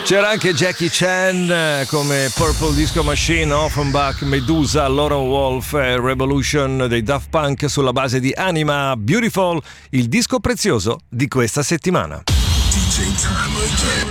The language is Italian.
C'era anche Jackie Chan come Purple Disco Machine, Offenbach, Medusa, Lauren Wolf, Revolution dei Daft Punk sulla base di Anima, Beautiful, il disco prezioso di questa settimana.